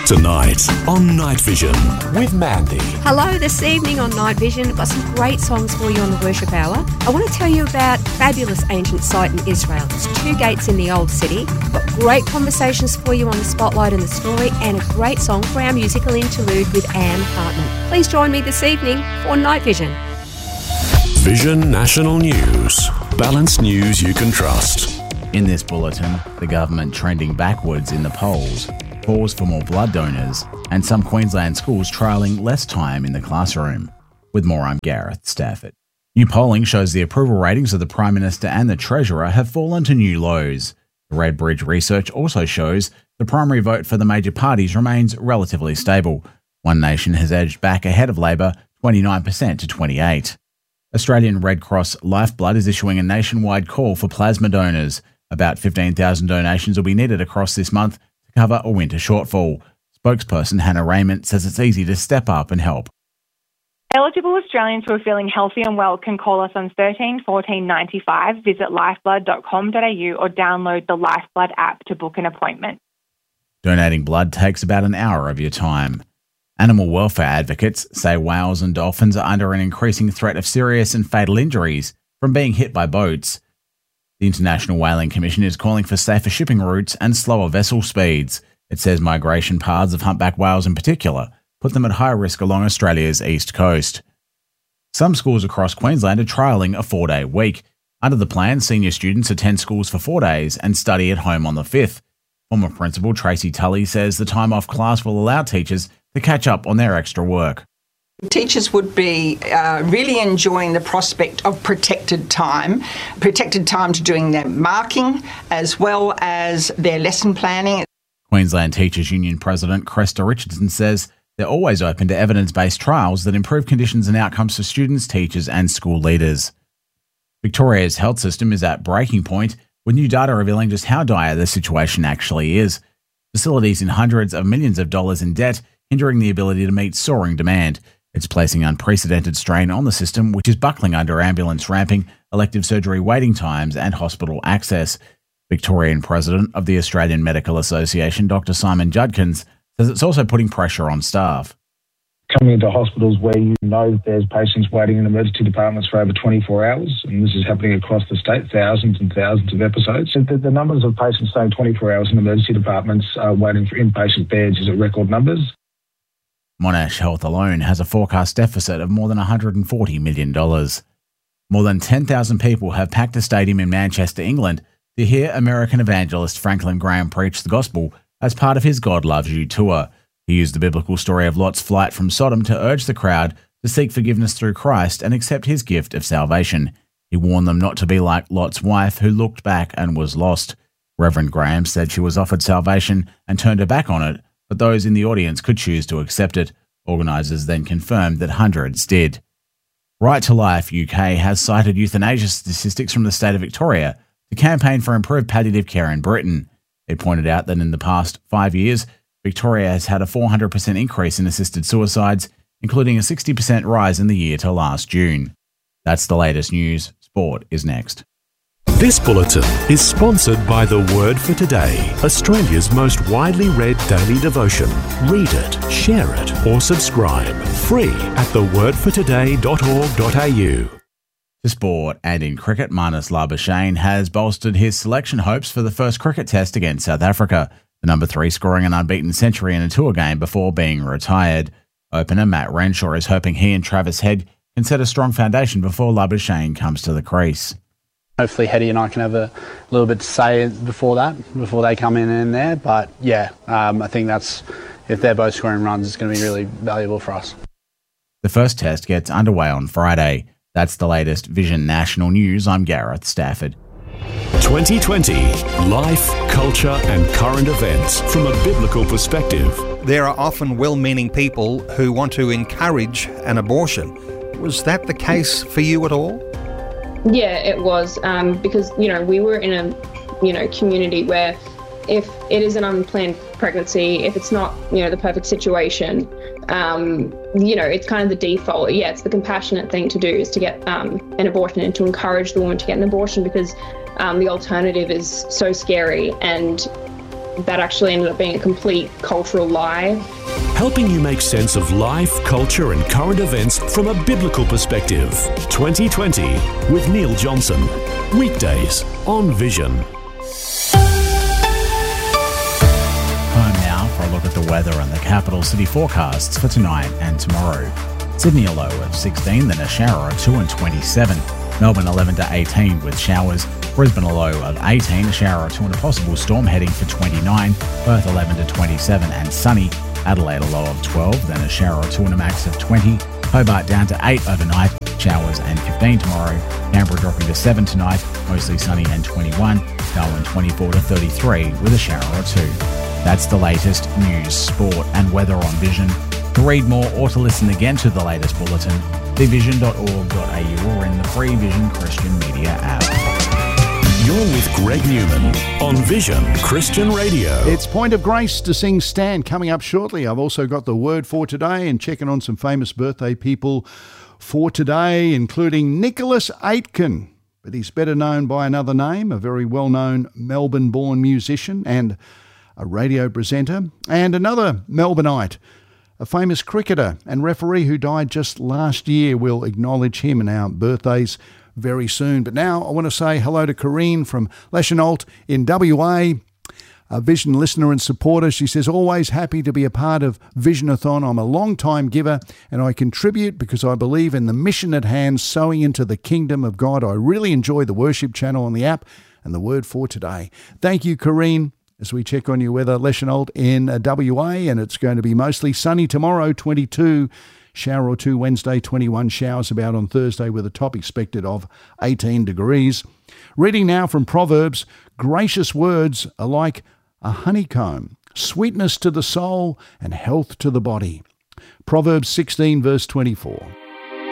Tonight on Night Vision with Mandy. Hello, this evening on Night Vision, I've got some great songs for you on the Worship Hour. I want to tell you about a fabulous ancient site in Israel. There's 2 gates in the Old City. I've got great conversations for you on the Spotlight and the Story, and a great song for our musical interlude with Anne Hartman. Please join me this evening for Night Vision. Vision National News. Balanced news you can trust. In this bulletin, the government trending backwards in the polls, calls for more blood donors, and some Queensland schools trialling less time in the classroom. With more, I'm Gareth Stafford. New polling shows the approval ratings of the Prime Minister and the Treasurer have fallen to new lows. The Redbridge research also shows the primary vote for the major parties remains relatively stable. One Nation has edged back ahead of Labor, 29% to 28%. Australian Red Cross Lifeblood is issuing a nationwide call for plasma donors. About 15,000 donations will be needed across this month to cover a winter shortfall. Spokesperson Hannah Raymond says it's easy to step up and help. Eligible Australians who are feeling healthy and well can call us on 13 14 95, visit lifeblood.com.au or download the Lifeblood app to book an appointment. Donating blood takes about an hour of your time. Animal welfare advocates say whales and dolphins are under an increasing threat of serious and fatal injuries from being hit by boats. The International Whaling Commission is calling for safer shipping routes and slower vessel speeds. It says migration paths of humpback whales in particular put them at high risk along Australia's east coast. Some schools across Queensland are trialling a 4-day week. Under the plan, senior students attend schools for 4 days and study at home on the 5th. Former Principal Tracy Tully says the time off class will allow teachers to catch up on their extra work. Teachers would be really enjoying the prospect of protected time to doing their marking as well as their lesson planning. Queensland Teachers Union President Cresta Richardson says they're always open to evidence-based trials that improve conditions and outcomes for students, teachers and school leaders. Victoria's health system is at breaking point, with new data revealing just how dire the situation actually is. Facilities in hundreds of millions of dollars in debt, hindering the ability to meet soaring demand. It's placing unprecedented strain on the system, which is buckling under ambulance ramping, elective surgery waiting times and hospital access. Victorian President of the Australian Medical Association, Dr Simon Judkins, says it's also putting pressure on staff. Coming into hospitals where you know that there's patients waiting in emergency departments for over 24 hours, and this is happening across the state, thousands and thousands of episodes. The numbers of patients staying 24 hours in emergency departments waiting for inpatient beds is at record numbers. Monash Health alone has a forecast deficit of more than $140 million. More than 10,000 people have packed a stadium in Manchester, England, to hear American evangelist Franklin Graham preach the gospel as part of his God Loves You tour. He used the biblical story of Lot's flight from Sodom to urge the crowd to seek forgiveness through Christ and accept his gift of salvation. He warned them not to be like Lot's wife, who looked back and was lost. Reverend Graham said she was offered salvation and turned her back on it, but those in the audience could choose to accept it. Organisers then confirmed that hundreds did. Right to Life UK has cited euthanasia statistics from the state of Victoria to campaign for improved palliative care in Britain. It pointed out that in the past 5 years, Victoria has had a 400% increase in assisted suicides, including a 60% rise in the year to last June. That's the latest news. Sport is next. This bulletin is sponsored by The Word for Today, Australia's most widely read daily devotion. Read it, share it, or subscribe. Free at thewordfortoday.org.au. To sport, and in cricket, Marnus Labuschagne has bolstered his selection hopes for the first cricket test against South Africa, the number 3 scoring an unbeaten century in a tour game before being retired. Opener Matt Renshaw is hoping he and Travis Head can set a strong foundation before Labuschagne comes to the crease. Hopefully Hetty and I can have a little bit to say before they come in there. But yeah, I think if they're both scoring runs, it's going to be really valuable for us. The first test gets underway on Friday. That's the latest Vision National News. I'm Gareth Stafford. 2020. Life, culture and current events from a biblical perspective. There are often well-meaning people who want to encourage an abortion. Was that the case for you at all? Yeah, it was, because, we were in a, community where if it is an unplanned pregnancy, if it's not, the perfect situation, it's kind of the default. Yeah, it's the compassionate thing to do is to get an abortion and to encourage the woman to get an abortion because the alternative is so scary. And that actually ended up being a complete cultural lie. Helping you make sense of life, culture and current events from a biblical perspective. 2020 with Neil Johnson. Weekdays on Vision. Time now for a look at the weather and the capital city forecasts for tonight and tomorrow. Sydney a low of 16, then a shower of 2 and 27. Melbourne 11 to 18 with showers. Brisbane a low of 18, a shower of 2 and a possible storm heading for 29. Perth 11 to 27 and sunny. Adelaide a low of 12, then a shower of 2 and a max of 20. Hobart down to 8 overnight, showers and 15 tomorrow. Canberra dropping to 7 tonight, mostly sunny and 21. Darwin 24 to 33 with a shower or 2. That's the latest news, sport and weather on Vision. To read more or to listen again to the latest bulletin, see vision.org.au or in the free Vision Christian Media app. You're with Greg Newman on Vision Christian Radio. It's Point of Grace to sing Stand coming up shortly. I've also got the word for today and checking on some famous birthday people for today, including Nicholas Aitken, but he's better known by another name, a very well-known Melbourne-born musician and a radio presenter, and another Melbourneite, a famous cricketer and referee who died just last year. We'll acknowledge him in our birthdays very soon. But now I want to say hello to Corrine from Leschenault in WA, a Vision listener and supporter. She says, always happy to be a part of Visionathon. I'm a long-time giver and I contribute because I believe in the mission at hand, sowing into the kingdom of God. I really enjoy the worship channel on the app and the word for today. Thank you, Corrine. As we check on your weather, Leschenault in WA, and it's going to be mostly sunny tomorrow, 22. Shower or 2 Wednesday, 21 showers about on Thursday with a top expected of 18 degrees. Reading now from Proverbs, gracious words are like a honeycomb, sweetness to the soul and health to the body. Proverbs 16 verse 24.